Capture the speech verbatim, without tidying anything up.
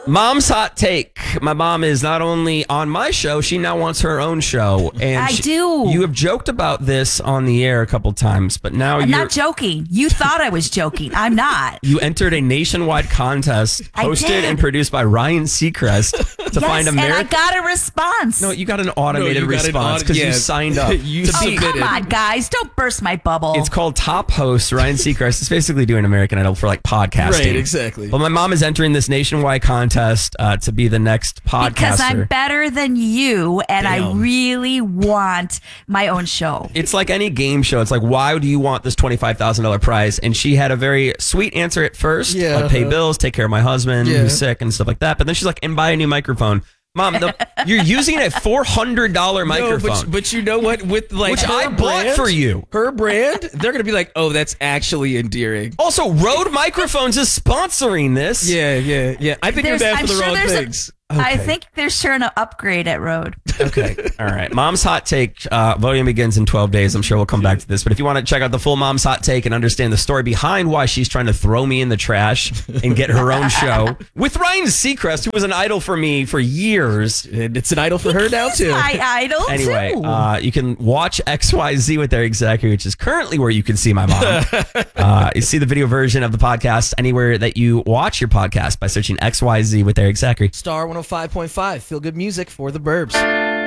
Mom's hot take. My mom is not only on my show, she now wants her own show. And I she, do. You have joked about this on the air a couple times, but now I'm you're not joking. You thought I was joking. I'm not. you entered a nationwide contest I hosted did. and produced by Ryan Seacrest to yes, find a and I American. got a response. No, you got an automated No, you got an response auto- because yeah. you signed up. You to oh, be- submitted. come on, guys. Don't burst my bubble. It's called Top Host. Ryan Seacrest is basically doing American Idol for like podcasting. Right, exactly. Well, my mom is entering this nationwide contest uh, to be the next podcaster. because I'm better than you, and I Damn. really want my own show. It's like any game show. It's like, why do you want this twenty-five thousand dollars prize? And she had a very sweet answer at first. Yeah. Like pay bills, take care of my husband Yeah. who's sick and stuff like that. But then she's like, and buy a new microphone. Mom, the, you're using a four hundred dollars No, microphone. but, but you know what? With like Which her I bought brand, for you. Her brand, they're gonna be like, oh, that's actually endearing. Also, Rode Microphones is sponsoring this. Yeah, yeah, yeah. I think There's- you're bad I'm for the sure wrong there's a- things. I Okay. think they're sure an upgrade at Rode. Okay. All right. Mom's Hot Take. Uh, voting begins in twelve days. I'm sure we'll come back to this. But if you want to check out the full Mom's Hot Take and understand the story behind why she's trying to throw me in the trash and get her own show with Ryan Seacrest, who was an idol for me for years. And it's an idol for her now He's too. my idol, Anyway, too. uh, you can watch X Y Z with Eric Zachary, which is currently where you can see my mom. uh, you see the video version of the podcast anywhere that you watch your podcast by searching X Y Z with Eric Zachary. Star one oh five point five. Feel good music for the Burbs.